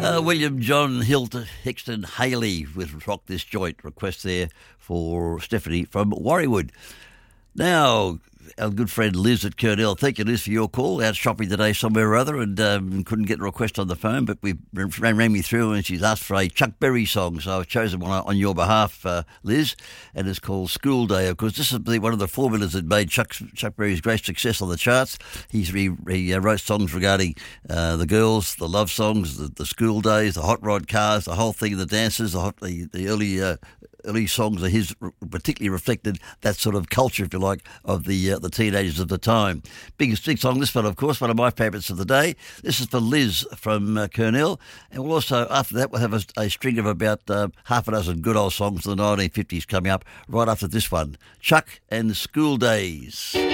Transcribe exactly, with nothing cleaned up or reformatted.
Uh, William John Hilton Hickston Haley with Rock This Joint. Request there for Stephanie from Warriewood. Now, our good friend Liz at Kurnell. Thank you, Liz, for your call. Out shopping today somewhere or other and um, couldn't get a request on the phone, but we ran, ran me through and she's asked for a Chuck Berry song. So I've chosen one on your behalf, uh, Liz, and it's called School Day. Of course, this is the, one of the formulas that made Chuck, Chuck Berry's great success on the charts. He's, he he uh, wrote songs regarding uh, the girls, the love songs, the, the school days, the hot rod cars, the whole thing, the dances, the, hot, the, the early... Uh, early songs of his particularly reflected that sort of culture, if you like, of the uh, the teenagers of the time. Big, big song, this one, of course, one of my favourites of the day. This is for Liz from uh, Kurnell. And we'll also, after that, we'll have a, a string of about uh, half a dozen good old songs of the nineteen fifties coming up right after this one. Chuck and School Days.